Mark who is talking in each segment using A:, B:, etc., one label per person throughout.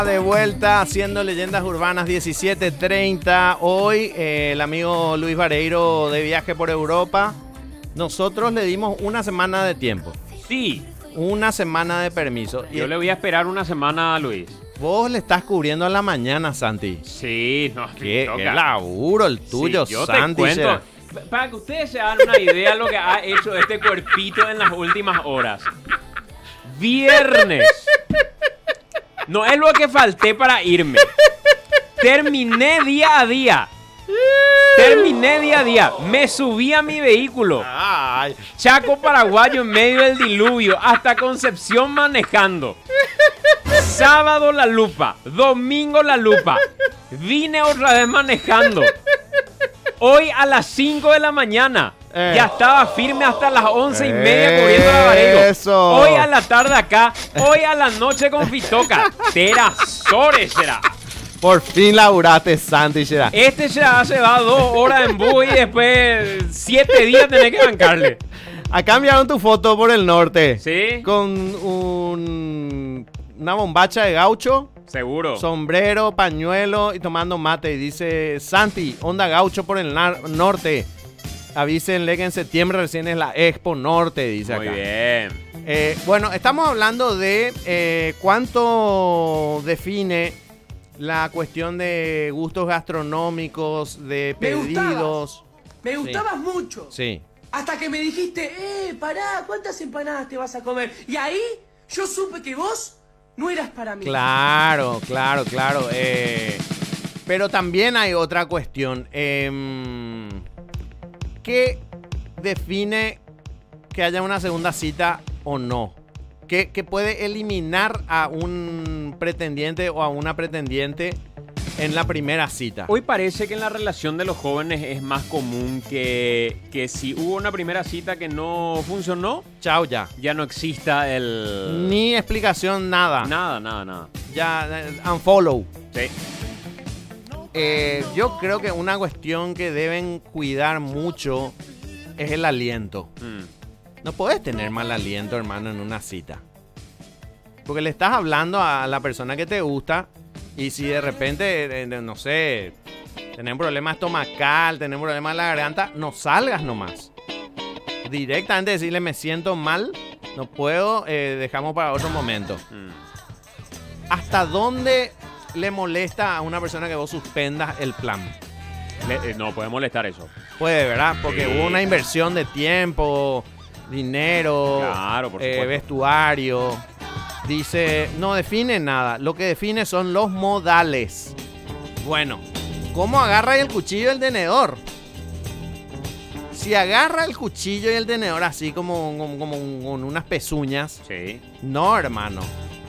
A: De vuelta haciendo Leyendas Urbanas 17:30. Hoy el amigo Luis Vareiro de viaje por Europa. Nosotros le dimos una semana de tiempo.
B: Sí.
A: Una semana de permiso.
B: Yo le voy a esperar una semana a Luis.
A: Vos le estás cubriendo a la mañana, Santi.
B: Sí, no,
A: Qué laburo el tuyo,
B: sí, yo
A: Santi.
B: Te cuento, para que ustedes se hagan una idea de lo que ha hecho este cuerpito en las últimas horas. Viernes. No es lo que falté para irme. Terminé día a día. Me subí a mi vehículo.
A: Ay.
B: Chaco Paraguayo en medio del diluvio. Hasta Concepción manejando. Sábado La Lupa. Domingo La Lupa. Vine otra vez manejando. Hoy a las 5 de la mañana. Ya estaba firme hasta las 11:30 cubriendo la Vareiro.
A: Eso.
B: Hoy a la tarde acá. Hoy a la noche con Fitoca. Terazores será.
A: Por fin laburaste, Santi. Será.
B: Este ya se va 2 horas en bus y después 7 días tenés que bancarle.
A: Acá enviaron tu foto por el norte.
B: ¿Sí?
A: Con una bombacha de gaucho.
B: Seguro.
A: Sombrero, pañuelo y tomando mate. Y dice, Santi, onda gaucho por el norte. Avísenle que en septiembre recién es la Expo Norte, dice
B: Muy
A: acá.
B: bien.
A: Bueno, estamos hablando de cuánto define la cuestión de gustos gastronómicos, de pedidos.
C: Me gustabas mucho.
A: Sí.
C: Hasta que me dijiste, pará, ¿cuántas empanadas te vas a comer? Y ahí yo supe que vos no eras para mí.
A: Claro. Pero también hay otra cuestión. ¿Qué define que haya una segunda cita o no? ¿Qué puede eliminar a un pretendiente o a una pretendiente en la primera cita?
B: Hoy parece que en la relación de los jóvenes es más común que si hubo una primera cita que no funcionó,
A: Chao ya.
B: ya no exista el...
A: Ni explicación, nada.
B: Nada.
A: Ya, unfollow.
B: Sí.
A: Yo creo que una cuestión que deben cuidar mucho es el aliento. No puedes tener mal aliento, hermano, en una cita. Porque le estás hablando a la persona que te gusta y si de repente, no sé, tenés un problema estomacal, tenés un problema en la garganta, no salgas nomás. Directamente decirle, me siento mal, no puedo, dejamos para otro momento. ¿Hasta dónde le molesta a una persona que vos suspendas el plan?
B: No puede molestar eso.
A: Puede, ¿verdad? Porque
B: Sí.
A: hubo una inversión de tiempo, dinero,
B: Claro, por supuesto.
A: vestuario. Dice, no define nada. Lo que define son los modales. Bueno, ¿cómo agarra el cuchillo y el tenedor? Si agarra el cuchillo y el tenedor así como con unas pezuñas,
B: Sí.
A: no, hermano.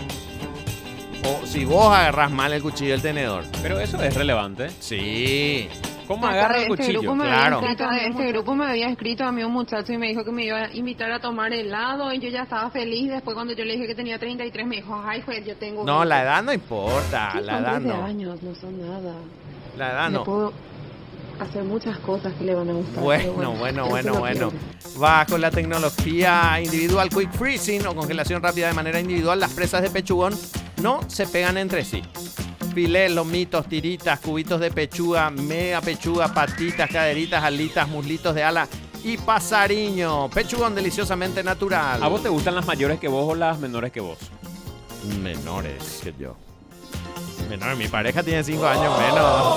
A: O si vos agarras mal el cuchillo y el tenedor.
B: Pero eso es relevante.
A: Sí.
B: ¿Cómo agarra el cuchillo?
A: Claro.
D: Este grupo me había escrito a mí un muchacho y me dijo que me iba a invitar a tomar helado y yo ya estaba feliz. Después cuando yo le dije que tenía 33 me dijo, ay, pues yo tengo...
A: No, la edad no importa.
D: Sí,
A: La
D: son
A: edad
D: 13
A: no.
D: años, no son nada.
A: La edad
D: Le
A: no.
D: puedo hacer muchas cosas que le van a gustar.
A: Bueno.
D: pero eso lo quiero.
A: Bajo la tecnología individual Quick Freezing o congelación rápida de manera individual, las presas de pechugón no se pegan entre sí. Filés, lomitos, tiritas, cubitos de pechuga, mega pechuga, patitas, caderitas, alitas, muslitos de ala y pasariño. Pechugón deliciosamente natural.
B: ¿A vos te gustan las mayores que vos o las menores que vos?
A: Menores que yo. Menor, mi pareja tiene 5 años menos,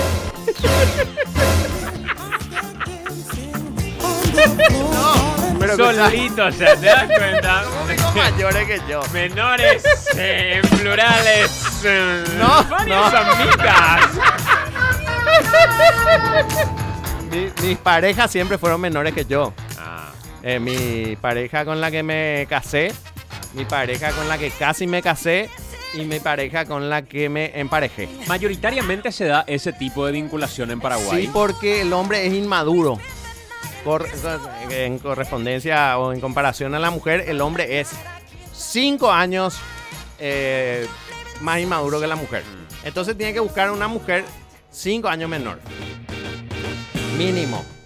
A: Santi. No, pero
B: Solito, o sea, ¿te das cuenta?
A: son mayores que yo.
B: Menores, plurales.
A: No,
B: varias
A: no.
B: amigas.
A: Mis parejas siempre fueron menores que yo.
B: Ah,
A: Mi pareja con la que me casé, mi pareja con la que casi me casé y mi pareja con la que me emparejé.
B: mayoritariamente se da ese tipo de vinculación en Paraguay.
A: Sí, porque el hombre es inmaduro. En correspondencia o en comparación a la mujer, el hombre es 5 años más inmaduro que la mujer. Entonces tiene que buscar una mujer 5 años menor. Mínimo.